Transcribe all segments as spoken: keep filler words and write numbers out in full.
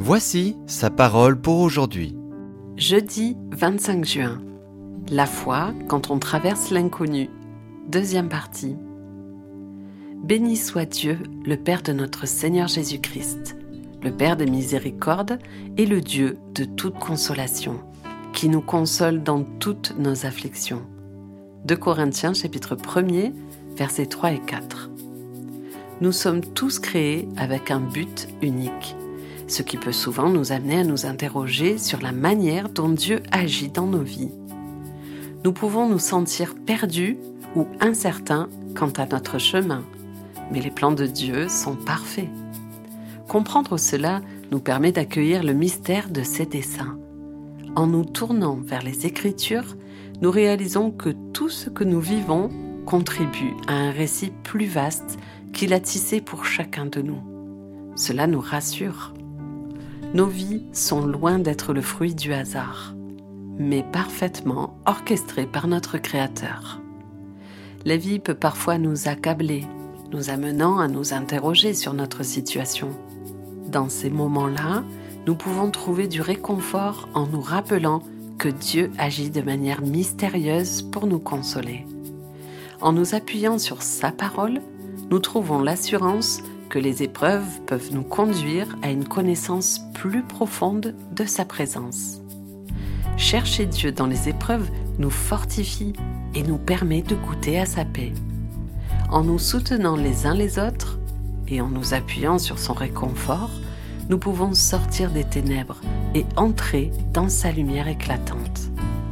Voici sa parole pour aujourd'hui. Jeudi vingt-cinq juin. La foi quand on traverse l'inconnu. Deuxième partie. Béni soit Dieu, le Père de notre Seigneur Jésus-Christ, le Père de miséricorde et le Dieu de toute consolation, qui nous console dans toutes nos afflictions. deux Corinthiens chapitre premier, versets trois et quatre. Nous sommes tous créés avec un but unique, ce qui peut souvent nous amener à nous interroger sur la manière dont Dieu agit dans nos vies. Nous pouvons nous sentir perdus ou incertains quant à notre chemin, mais les plans de Dieu sont parfaits. Comprendre cela nous permet d'accueillir le mystère de ses desseins. En nous tournant vers les Écritures, nous réalisons que tout ce que nous vivons contribue à un récit plus vaste qu'il a tissé pour chacun de nous. Cela nous rassure. Nos vies sont loin d'être le fruit du hasard, mais parfaitement orchestrées par notre Créateur. La vie peut parfois nous accabler, nous amenant à nous interroger sur notre situation. Dans ces moments-là, nous pouvons trouver du réconfort en nous rappelant que Dieu agit de manière mystérieuse pour nous consoler. En nous appuyant sur sa parole, nous trouvons l'assurance que les épreuves peuvent nous conduire à une connaissance plus profonde de sa présence. Chercher Dieu dans les épreuves nous fortifie et nous permet de goûter à sa paix. En nous soutenant les uns les autres et en nous appuyant sur son réconfort, nous pouvons sortir des ténèbres et entrer dans sa lumière éclatante.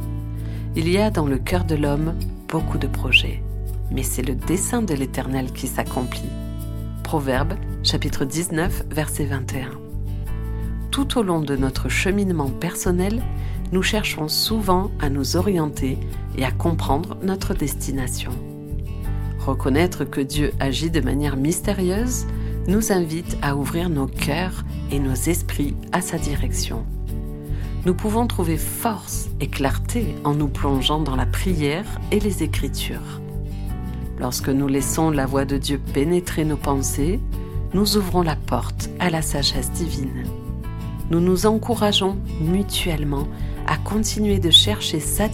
Il y a dans le cœur de l'homme beaucoup de projets, mais c'est le dessein de l'Éternel qui s'accomplit. Proverbes, chapitre dix-neuf, verset vingt et un. Tout au long de notre cheminement personnel, nous cherchons souvent à nous orienter et à comprendre notre destination. Reconnaître que Dieu agit de manière mystérieuse nous invite à ouvrir nos cœurs et nos esprits à sa direction. Nous pouvons trouver force et clarté en nous plongeant dans la prière et les Écritures. Lorsque nous laissons la voix de Dieu pénétrer nos pensées, nous ouvrons la porte à la sagesse divine. Nous nous encourageons mutuellement à continuer de chercher sa